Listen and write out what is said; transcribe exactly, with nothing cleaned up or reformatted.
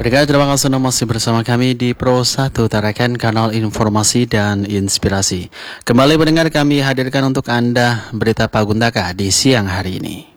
Pendengar, terima kasih Anda masih bersama kami di Pro satu Tarakan, kanal informasi dan inspirasi. Kembali pendengar, kami hadirkan untuk Anda berita Paguntaka di siang hari ini.